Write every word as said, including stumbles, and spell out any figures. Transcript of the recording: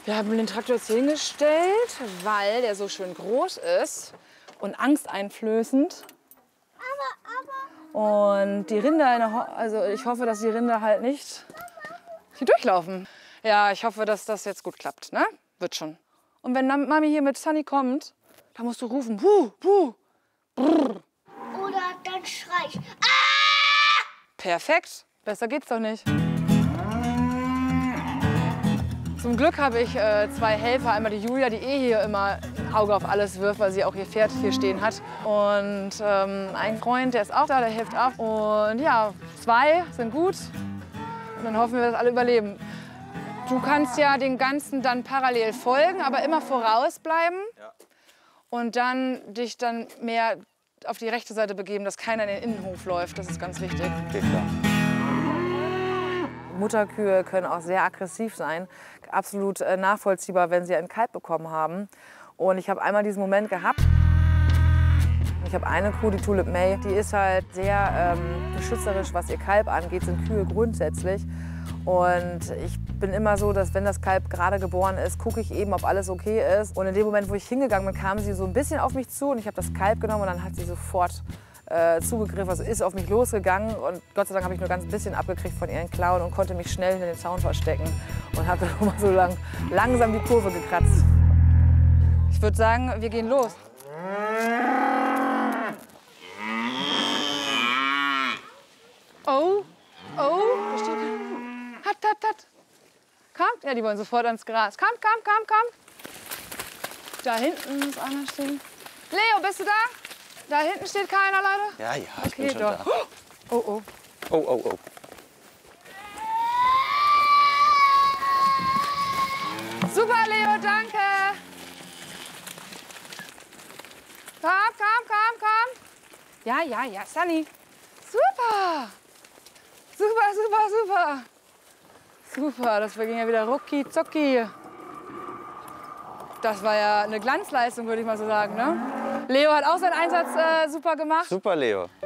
Wir haben den Traktor jetzt hier hingestellt, weil der so schön groß ist und angsteinflößend. Und die Rinder, in der Ho also ich hoffe, dass die Rinder halt nicht hier durchlaufen. Ja, ich hoffe, dass das jetzt gut klappt, ne? Wird schon. Und wenn Mami hier mit Sunny kommt, dann musst du rufen, puh, puh, brrr. Oder dann schrei ich, ah! Perfekt, besser geht's doch nicht. Zum Glück habe ich äh, zwei Helfer. Einmal die Julia, die eh hier immer ein Auge auf alles wirft, weil sie auch ihr Pferd hier stehen hat. Und ähm, ein Freund, der ist auch da, der hilft auch. Und ja, zwei sind gut. Und dann hoffen wir, dass alle überleben. Du kannst ja den Ganzen dann parallel folgen, aber immer vorausbleiben. Ja. Und dann dich dann mehr auf die rechte Seite begeben, dass keiner in den Innenhof läuft. Das ist ganz wichtig. Okay, klar. Mutterkühe können auch sehr aggressiv sein. Absolut äh, nachvollziehbar, wenn sie ein Kalb bekommen haben. Und ich habe einmal diesen Moment gehabt. Ich habe eine Kuh, die Tulip May, die ist halt sehr ähm, beschützerisch, was ihr Kalb angeht, sind Kühe grundsätzlich. Und ich bin immer so, dass wenn das Kalb gerade geboren ist, gucke ich eben, ob alles okay ist. Und in dem Moment, wo ich hingegangen bin, kam sie so ein bisschen auf mich zu und ich habe das Kalb genommen und dann hat sie sofort äh, zugegriffen, also ist auf mich losgegangen. Und Gott sei Dank habe ich nur ganz ein bisschen abgekriegt von ihren Klauen und konnte mich schnell hinter den Zaun verstecken und habe dann mal so lang, langsam die Kurve gekratzt. Ich würde sagen, wir gehen los. Oh, oh, da steht er. Hat, hat, hat. Kommt? Ja, die wollen sofort ans Gras. Kommt, kommt, kommt, kommt. Da hinten muss einer stehen. Leo, bist du da? Da hinten steht keiner, Leute? Ja, ja, ich okay, bin schon doch. da. Oh, oh. Oh, oh, oh. Super, Leo, danke. Komm, komm, komm, komm. Ja, ja, ja, Sunny. Super. Super, super, super. Super, das ging ja wieder rucki zucki. Das war ja eine Glanzleistung, würde ich mal so sagen, ne? Leo hat auch seinen Einsatz äh, super gemacht. Super, Leo.